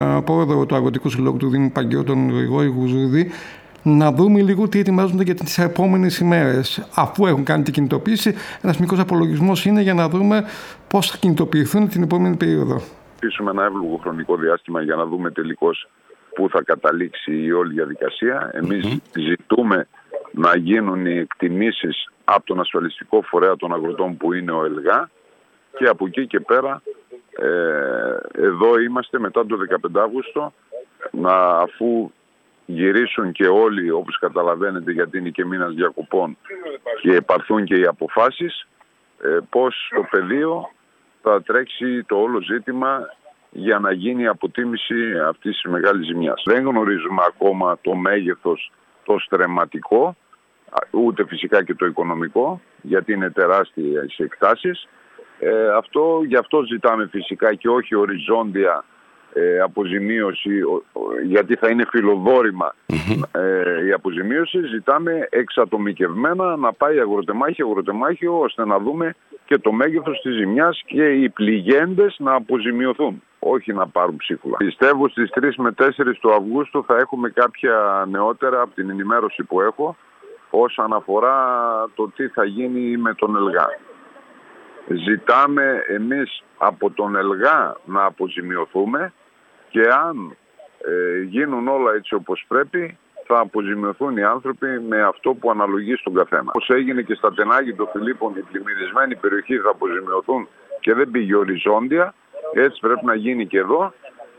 πρόεδρο του Αγροτικού Συλλόγου του Δήμου Παγκαίου, τον Γρηγόρη Γουζούδη, να δούμε λίγο τι ετοιμάζονται για τις επόμενες ημέρες. Αφού έχουν κάνει την κινητοποίηση, ένας μικρός απολογισμός είναι για να δούμε πώς θα κινητοποιηθούν την επόμενη περίοδο. Αφήσουμε ένα εύλογο χρονικό διάστημα για να δούμε τελικώς πού θα καταλήξει η όλη διαδικασία. Εμείς ζητούμε να γίνουν οι εκτιμήσεις από τον ασφαλιστικό φορέα των αγροτών που είναι ο ΕΛΓΑ και από εκεί και πέρα εδώ είμαστε μετά το 15 Αύγουστο αφού γυρίσουν και όλοι, όπως καταλαβαίνετε, γιατί είναι και μήνας διακοπών και επαρθούν και οι αποφάσεις, πώς στο πεδίο θα τρέξει το όλο ζήτημα για να γίνει η αποτίμηση αυτής της μεγάλης ζημιάς. Δεν γνωρίζουμε ακόμα το μέγεθος το στρεμματικό, ούτε φυσικά και το οικονομικό, γιατί είναι τεράστιες εκτάσεις. Γι' αυτό ζητάμε φυσικά και όχι οριζόντια αποζημίωση, γιατί θα είναι φιλοδόρημα η αποζημίωση. Ζητάμε εξατομικευμένα να πάει αγροτεμάχιο, ώστε να δούμε και το μέγεθος της ζημιάς και οι πληγέντες να αποζημιωθούν, όχι να πάρουν ψίχουλα. Πιστεύω στις 3 με 4 του Αυγούστου θα έχουμε κάποια νεότερα από την ενημέρωση που έχω όσον αφορά το τι θα γίνει με τον ΕΛΓΑ. Ζητάμε εμείς από τον ΕΛΓΑ να αποζημιωθούμε και αν γίνουν όλα έτσι όπως πρέπει, θα αποζημιωθούν οι άνθρωποι με αυτό που αναλογεί στον καθένα. Όπως έγινε και στα Τενάγη των Φιλίππων, η πλημμυρισμένη περιοχή θα αποζημιωθούν και δεν πήγε οριζόντια, έτσι πρέπει να γίνει και εδώ.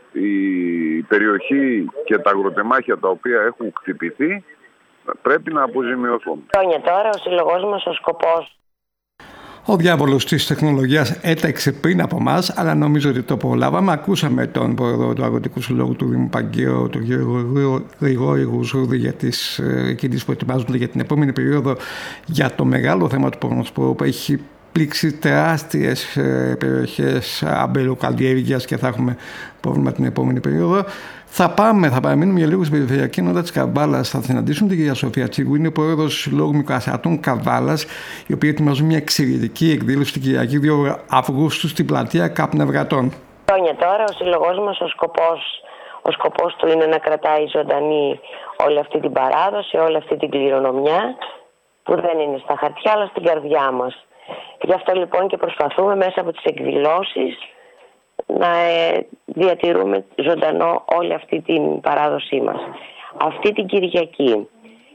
Η περιοχή και τα αγροτεμάχια τα οποία έχουν χτυπηθεί πρέπει να αποζημιωθούν. Χρόνια τώρα ο σύλλογός μας, ο σκοπός. Ο διάβολος της τεχνολογίας έταξε πριν από εμάς, αλλά νομίζω ότι το προλάβαμε. Ακούσαμε τον πρόεδρο του Αγροτικού Συλλόγου του Δήμου Παγκαίου, τον Γρηγόρη Γουζούδη, για τις κινήσεις που ετοιμάζονται για την επόμενη περίοδο, για το μεγάλο θέμα του πορνοσπόρου που έχει πλήξει τεράστιες περιοχές αμπελοκαλλιέργειας και θα έχουμε πρόβλημα την επόμενη περίοδο. Θα παραμείνουμε για λίγο στην περιφερειακή ενότητα της Καβάλας. Θα συναντήσουμε την κυρία Σοφία Τσίγκου, είναι πρόεδρος του Συλλόγου Μικρασιατών Καβάλας, η οποία ετοιμαζούν μια εξαιρετική εκδήλωση την Κυριακή 2 Αυγούστου στην πλατεία Καπνευρατών. Χρόνια τώρα ο σύλλογός μας, ο σκοπός του είναι να κρατάει ζωντανή όλη αυτή την παράδοση, όλη αυτή την κληρονομιά που δεν είναι στα χαρτιά αλλά στην καρδιά μας. Γι' αυτό λοιπόν και προσπαθούμε μέσα από τις εκδηλώσεις να διατηρούμε ζωντανό όλη αυτή την παράδοσή μας. Αυτή την Κυριακή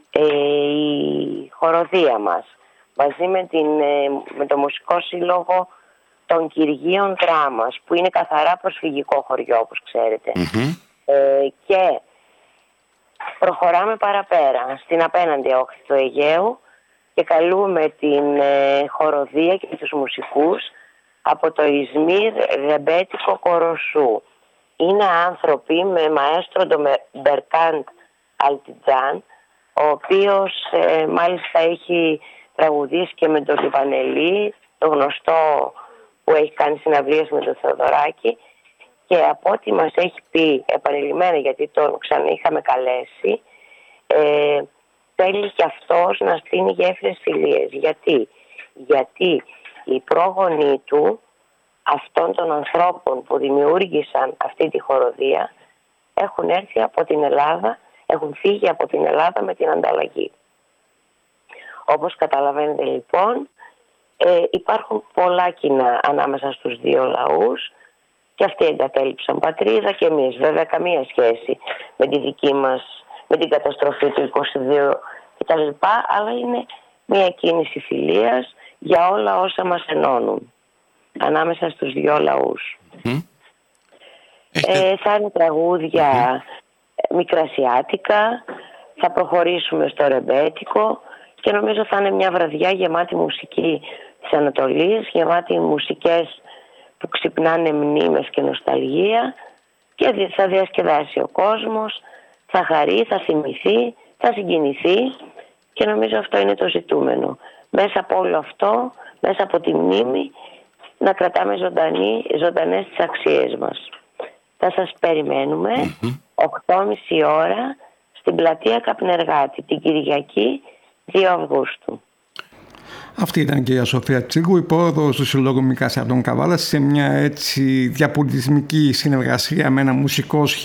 η χοροδία μας μαζί με το Μουσικό Σύλλογο των Κυργίων Δράμας, που είναι καθαρά προσφυγικό χωριό όπως ξέρετε, και προχωράμε παραπέρα στην απέναντι όχθη του Αιγαίου και καλούμε την χοροδία και τους μουσικούς από το Ισμύρ Ρεμπέτικο Κοροσού. Είναι άνθρωποι με μαέστρο τον Μπερκάντ Αλτιτζάν, ο οποίος μάλιστα έχει τραγουδήσει και με τον Λιβανελή, το γνωστό που έχει κάνει συναυλίες με τον Θεοδωράκη, και από ό,τι μας έχει πει επανειλημμένα, γιατί τον είχαμε καλέσει, θέλει και αυτός να στείλει γέφυρες φιλίες. Γιατί οι πρόγονοι του, αυτών των ανθρώπων που δημιούργησαν αυτή τη χοροδία, έχουν έρθει από την Ελλάδα, έχουν φύγει από την Ελλάδα με την ανταλλαγή. Όπως καταλαβαίνετε λοιπόν, υπάρχουν πολλά κοινά ανάμεσα στους δύο λαούς και αυτοί εγκατέλειψαν πατρίδα και εμείς. Βέβαια καμία σχέση με τη δική μας, με την καταστροφή του 22 κτλ. Αλλά είναι μια κίνηση φιλίας για όλα όσα μας ενώνουν ανάμεσα στους δύο λαούς. Θα είναι τραγούδια μικρασιάτικα, θα προχωρήσουμε στο ρεμπέτικο και νομίζω θα είναι μια βραδιά γεμάτη μουσική της Ανατολής, γεμάτη μουσικές που ξυπνάνε μνήμες και νοσταλγία, και θα διασκεδάσει ο κόσμος, θα χαρεί, θα θυμηθεί, θα συγκινηθεί, και νομίζω αυτό είναι το ζητούμενο. Μέσα από όλο αυτό, μέσα από τη μνήμη, να κρατάμε ζωντανές τις αξίες μας. Θα σας περιμένουμε 8.30 ώρα στην πλατεία Καπνεργάτη την Κυριακή 2 Αυγούστου. Αυτή ήταν η κυρία Σοφία Τσίγκου, η πρόεδρος του Συλλόγου Μικρασιατών Καβάλας, σε μια έτσι διαπολιτισμική συνεργασία με ένα μουσικό σχήμα